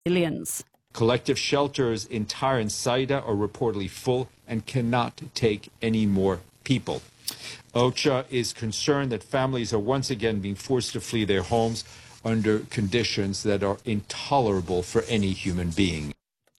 civilians. Collective shelters in Tyre and Saida are reportedly full and cannot take any more people. OCHA is concerned that families are once again being forced to flee their homes under conditions that are intolerable for any human being.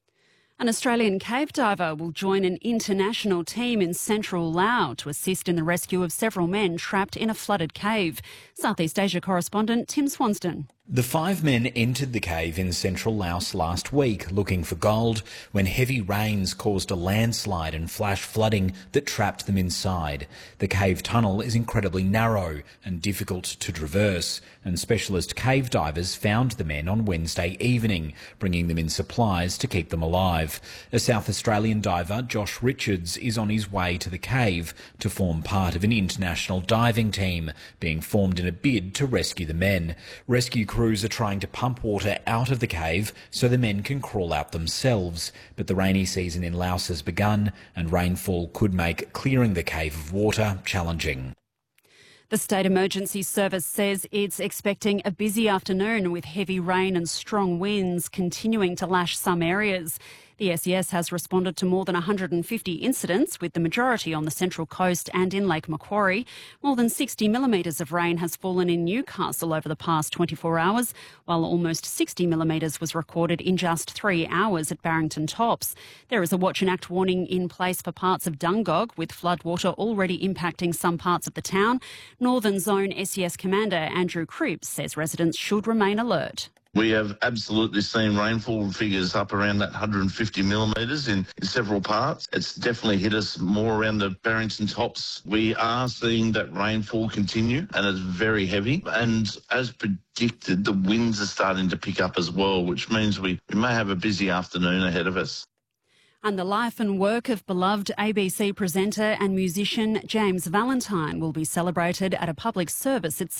An Australian cave diver will join an international team in central Laos to assist in the rescue of several men trapped in a flooded cave. Southeast Asia correspondent Tim Swanston. The 5 men entered the cave in central Laos last week looking for gold when heavy rains caused a landslide and flash flooding that trapped them inside. The cave tunnel is incredibly narrow and difficult to traverse, and specialist cave divers found the men on Wednesday evening, bringing them in supplies to keep them alive. A South Australian diver, Josh Richards, is on his way to the cave to form part of an international diving team being formed in a bid to rescue the men. Rescue crews are trying to pump water out of the cave so the men can crawl out themselves, but the rainy season in Laos has begun and rainfall could make clearing the cave of water challenging. The State Emergency Service says it's expecting a busy afternoon with heavy rain and strong winds continuing to lash some areas. The SES has responded to more than 150 incidents, with the majority on the Central Coast and in Lake Macquarie. More than 60 millimetres of rain has fallen in Newcastle over the past 24 hours, while almost 60 millimetres was recorded in just 3 hours at Barrington Tops. There is a watch and act warning in place for parts of Dungog, with floodwater already impacting some parts of the town. Northern Zone SES Commander Andrew Cripps says residents should remain alert. We have absolutely seen rainfall figures up around that 150 millimetres in several parts. It's definitely hit us more around the Barrington Tops. We are seeing that rainfall continue and it's very heavy. And as predicted, the winds are starting to pick up as well, which means we may have a busy afternoon ahead of us. And the life and work of beloved ABC presenter and musician James Valentine will be celebrated at a public service at